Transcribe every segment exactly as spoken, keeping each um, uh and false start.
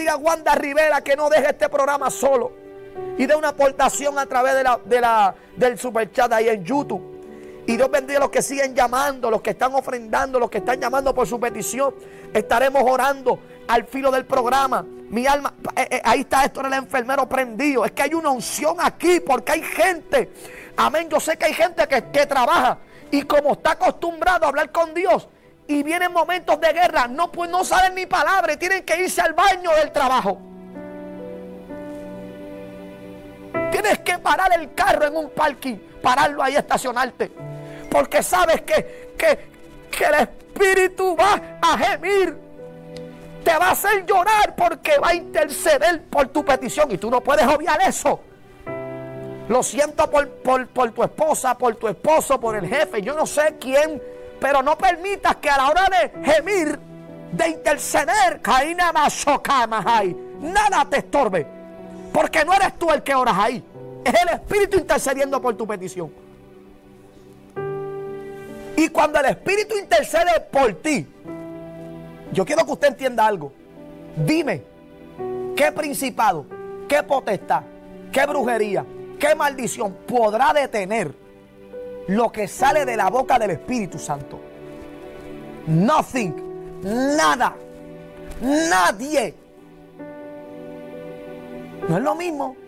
bendiga a Wanda Rivera, que no deje este programa solo. Y dé una aportación a través de la, de la, del superchat ahí en YouTube. Y Dios bendiga a los que siguen llamando, los que están ofrendando, los que están llamando por su petición. Estaremos orando al filo del programa. Mi alma, eh, eh, ahí está Héctor el enfermero prendido. Es que hay una unción aquí porque hay gente. Amén, yo sé que hay gente que, que trabaja y como está acostumbrado a hablar con Dios y vienen momentos de guerra, no, pues no saben ni palabra y tienen que irse al baño del trabajo. Tienes que parar el carro en un parking, pararlo ahí, estacionarte. Porque sabes que, que, que el Espíritu va a gemir. Te va a hacer llorar porque va a interceder por tu petición. Y tú no puedes obviar eso. Lo siento por, por, por tu esposa, por tu esposo, por el jefe. Yo no sé quién. Pero no permitas que a la hora de gemir, de interceder, nada te estorbe. Porque no eres tú el que oras ahí. Es el Espíritu intercediendo por tu petición. Y cuando el Espíritu intercede por ti, yo quiero que usted entienda algo. Dime, ¿qué principado, qué potestad, qué brujería, qué maldición podrá detener lo que sale de la boca del Espíritu Santo? Nothing, nada, nadie. No es lo mismo.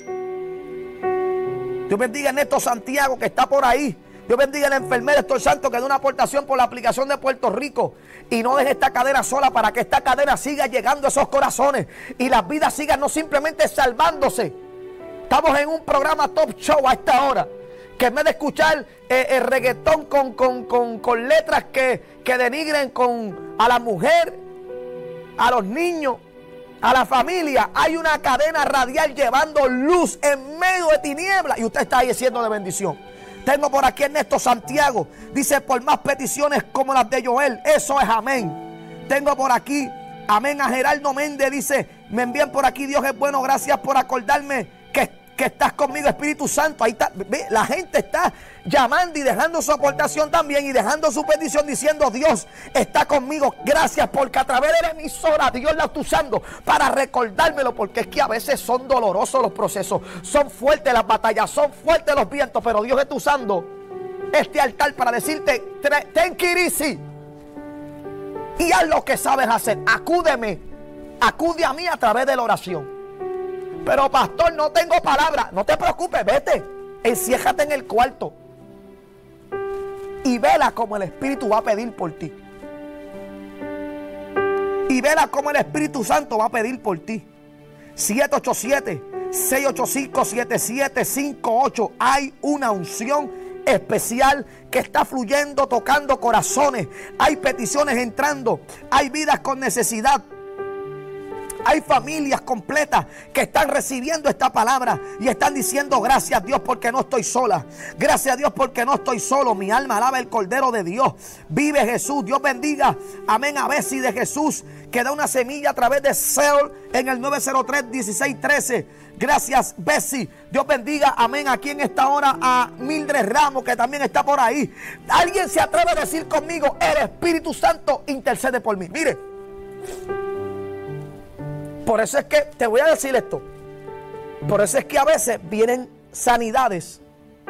Dios bendiga a Ernesto Santiago, que está por ahí. Dios bendiga al enfermero Héctor Santo, que da una aportación por la aplicación de Puerto Rico. Y no deje esta cadena sola, para que esta cadena siga llegando a esos corazones y las vidas sigan no simplemente salvándose. Estamos en un programa Top Show a esta hora, que en vez de escuchar eh, el reggaetón con, con, con, con letras que, que denigren con, a la mujer, a los niños, a la familia, hay una cadena radial llevando luz en medio de tinieblas y usted está ahí siendo de bendición. Tengo por aquí Ernesto Santiago, dice: por más peticiones como las de Joel. Eso es amén. Tengo por aquí, amén, a Gerardo Méndez, dice: me envían por aquí, Dios es bueno, gracias por acordarme que, que estás conmigo, Espíritu Santo. Ahí está, ve, la gente está llamando y dejando su aportación también y dejando su petición diciendo: Dios está conmigo. Gracias, porque a través de la emisora Dios la está usando para recordármelo, porque es que a veces son dolorosos los procesos, son fuertes las batallas, son fuertes los vientos, pero Dios está usando este altar para decirte: ten que ir easy y haz lo que sabes hacer. Acúdeme, acude a mí a través de la oración. Pero pastor, no tengo palabra. No te preocupes, vete, enciérrate en el cuarto y vela como el Espíritu va a pedir por ti. Y vela como el Espíritu Santo va a pedir por ti. siete ocho siete, seis ocho cinco, siete siete cinco ocho. Hay una unción especial que está fluyendo, tocando corazones. Hay peticiones entrando. Hay vidas con necesidad. Hay familias completas que están recibiendo esta palabra y están diciendo: gracias a Dios porque no estoy sola. Gracias a Dios porque no estoy solo. Mi alma alaba el Cordero de Dios. Vive Jesús. Dios bendiga, amén, a Bessie de Jesús, que da una semilla a través de Seol en el nueve cero tres, dieciséis trece. Gracias, Bessie. Dios bendiga, amén, aquí en esta hora a Mildred Ramos, que también está por ahí. Alguien se atreve a decir conmigo: el Espíritu Santo intercede por mí. Mire, por eso es que te voy a decir esto. Por eso es que a veces vienen sanidades,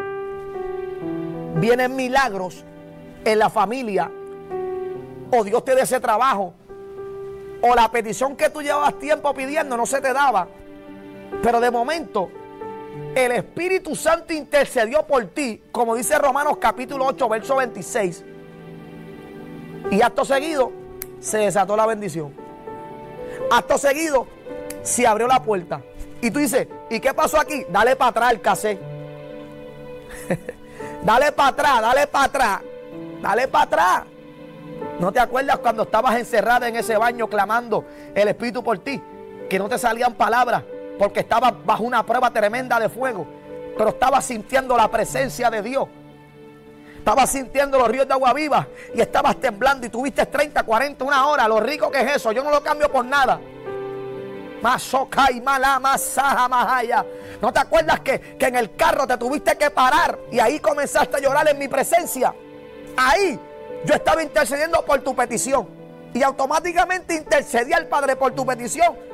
vienen milagros en la familia, o Dios te da ese trabajo, o la petición que tú llevabas tiempo pidiendo no se te daba, pero de momento el Espíritu Santo intercedió por ti, como dice Romanos capítulo ocho, verso veintiséis, y acto seguido se desató la bendición. Acto seguido se abrió la puerta. Y tú dices: ¿y qué pasó aquí? Dale para atrás el cassette. Dale para atrás, dale para atrás. Dale para atrás. ¿No te acuerdas cuando estabas encerrada en ese baño clamando el Espíritu por ti? Que no te salían palabras porque estabas bajo una prueba tremenda de fuego, pero estabas sintiendo la presencia de Dios. Estabas sintiendo los ríos de agua viva y estabas temblando y tuviste treinta, cuarenta, una hora. Lo rico que es eso, yo no lo cambio por nada. ¿No te acuerdas que, que en el carro te tuviste que parar y ahí comenzaste a llorar en mi presencia? Ahí yo estaba intercediendo por tu petición y automáticamente intercedí al Padre por tu petición,